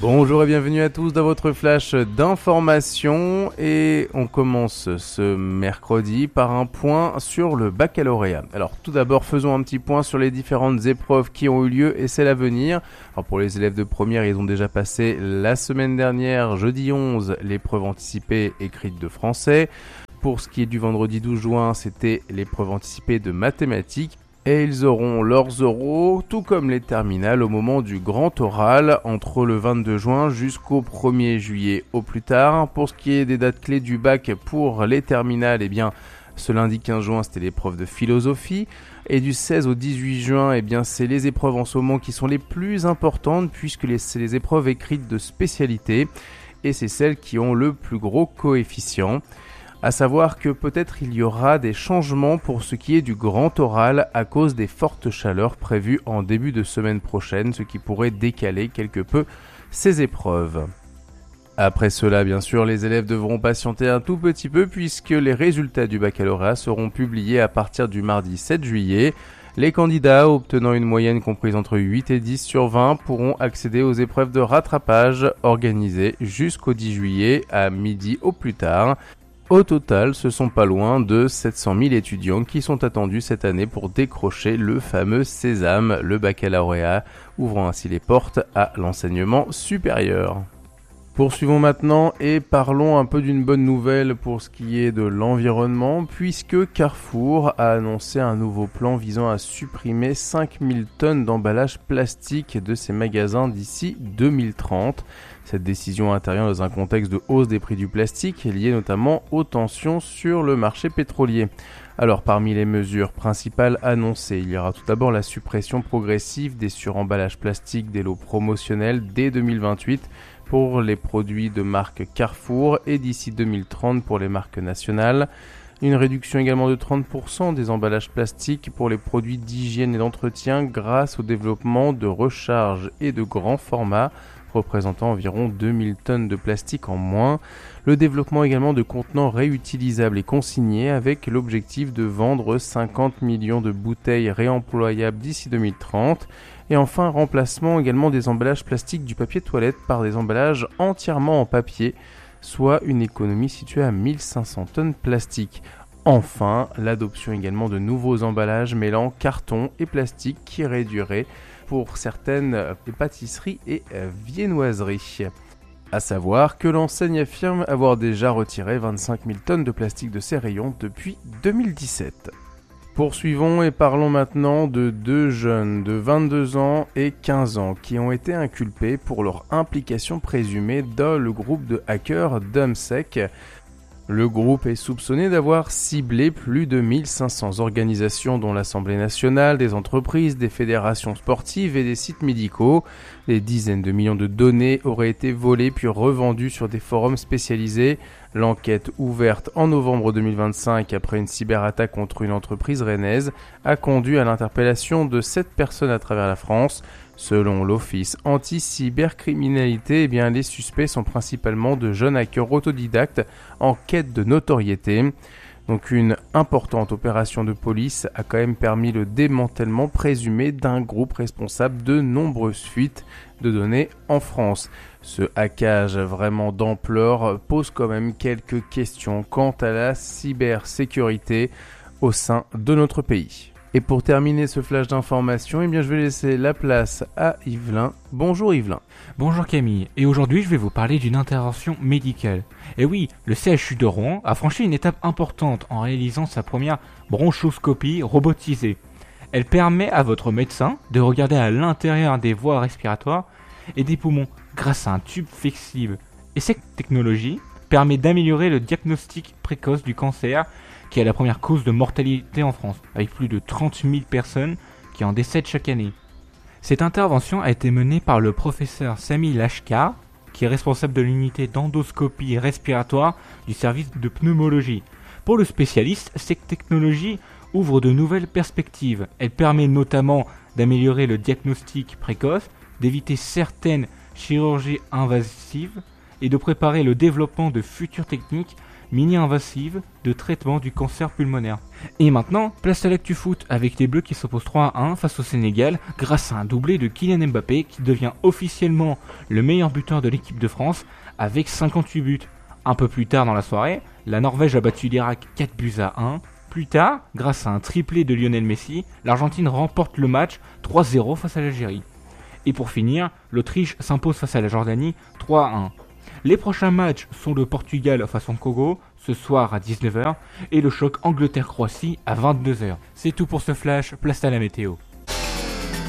Bonjour et bienvenue à tous dans votre flash d'information et on commence ce mercredi par un point sur le baccalauréat. Alors tout d'abord faisons un petit point sur les différentes épreuves qui ont eu lieu et celles à venir. Alors pour les élèves de première, ils ont déjà passé la semaine dernière, jeudi 11, l'épreuve anticipée écrite de français. Pour ce qui est du vendredi 12 juin, c'était l'épreuve anticipée de mathématiques. Et ils auront leurs oraux, tout comme les terminales, au moment du grand oral, entre le 22 juin jusqu'au 1er juillet au plus tard. Pour ce qui est des dates clés du bac pour les terminales, ce lundi 15 juin, c'était l'épreuve de philosophie. Et du 16 au 18 juin, c'est les épreuves en ce moment qui sont les plus importantes, puisque c'est les épreuves écrites de spécialité. Et c'est celles qui ont le plus gros coefficient. À savoir que peut-être il y aura des changements pour ce qui est du grand oral à cause des fortes chaleurs prévues en début de semaine prochaine, ce qui pourrait décaler quelque peu ces épreuves. Après cela, bien sûr, les élèves devront patienter un tout petit peu puisque les résultats du baccalauréat seront publiés à partir du mardi 7 juillet. Les candidats obtenant une moyenne comprise entre 8 et 10 sur 20 pourront accéder aux épreuves de rattrapage organisées jusqu'au 10 juillet à midi au plus tard. Au total, ce sont pas loin de 700 000 étudiants qui sont attendus cette année pour décrocher le fameux Sésame, le baccalauréat, ouvrant ainsi les portes à l'enseignement supérieur. Poursuivons maintenant et parlons un peu d'une bonne nouvelle pour ce qui est de l'environnement, puisque Carrefour a annoncé un nouveau plan visant à supprimer 5000 tonnes d'emballage plastique de ses magasins d'ici 2030. Cette décision intervient dans un contexte de hausse des prix du plastique lié notamment aux tensions sur le marché pétrolier. Alors parmi les mesures principales annoncées, il y aura tout d'abord la suppression progressive des suremballages plastiques des lots promotionnels dès 2028 pour les produits de marque Carrefour et d'ici 2030 pour les marques nationales. Une réduction également de 30% des emballages plastiques pour les produits d'hygiène et d'entretien grâce au développement de recharge et de grands formats représentant environ 2000 tonnes de plastique en moins. Le développement également de contenants réutilisables et consignés avec l'objectif de vendre 50 millions de bouteilles réemployables d'ici 2030. Et enfin, remplacement également des emballages plastiques du papier toilette par des emballages entièrement en papier, soit une économie située à 1500 tonnes plastique. Enfin, l'adoption également de nouveaux emballages mêlant carton et plastique qui réduirait pour certaines pâtisseries et viennoiseries. À savoir que l'enseigne affirme avoir déjà retiré 25 000 tonnes de plastique de ses rayons depuis 2017. Poursuivons et parlons maintenant de deux jeunes de 22 ans et 15 ans qui ont été inculpés pour leur implication présumée dans le groupe de hackers DumSec. Le groupe est soupçonné d'avoir ciblé plus de 1500 organisations dont l'Assemblée nationale, des entreprises, des fédérations sportives et des sites médicaux. Des dizaines de millions de données auraient été volées puis revendues sur des forums spécialisés. L'enquête ouverte en novembre 2025 après une cyberattaque contre une entreprise rennaise a conduit à l'interpellation de 7 personnes à travers la France. Selon l'Office anti-cybercriminalité, les suspects sont principalement de jeunes hackers autodidactes en quête de notoriété. Donc une importante opération de police a quand même permis le démantèlement présumé d'un groupe responsable de nombreuses fuites de données en France. Ce hackage vraiment d'ampleur pose quand même quelques questions quant à la cybersécurité au sein de notre pays. Et pour terminer ce flash d'information, je vais laisser la place à Yvelin. Bonjour Yvelin. Bonjour Camille, et aujourd'hui je vais vous parler d'une intervention médicale. Et oui, le CHU de Rouen a franchi une étape importante en réalisant sa première bronchoscopie robotisée. Elle permet à votre médecin de regarder à l'intérieur des voies respiratoires et des poumons grâce à un tube flexible. Et cette technologie permet d'améliorer le diagnostic précoce du cancer qui est la première cause de mortalité en France, avec plus de 30 000 personnes qui en décèdent chaque année. Cette intervention a été menée par le professeur Sami Lashkar, qui est responsable de l'unité d'endoscopie respiratoire du service de pneumologie. Pour le spécialiste, cette technologie ouvre de nouvelles perspectives. Elle permet notamment d'améliorer le diagnostic précoce, d'éviter certaines chirurgies invasives et de préparer le développement de futures techniques mini-invasive de traitement du cancer pulmonaire. Et maintenant, place à l'actu foot avec les Bleus qui s'opposent 3-1 face au Sénégal grâce à un doublé de Kylian Mbappé qui devient officiellement le meilleur buteur de l'équipe de France avec 58 buts. Un peu plus tard dans la soirée, la Norvège a battu l'Irak 4-1. Plus tard, grâce à un triplé de Lionel Messi, l'Argentine remporte le match 3-0 face à l'Algérie. Et pour finir, l'Autriche s'impose face à la Jordanie 3-1. Les prochains matchs sont le Portugal face au Congo, ce soir à 19h, et le choc Angleterre-Croatie à 22h. C'est tout pour ce flash, place à la météo.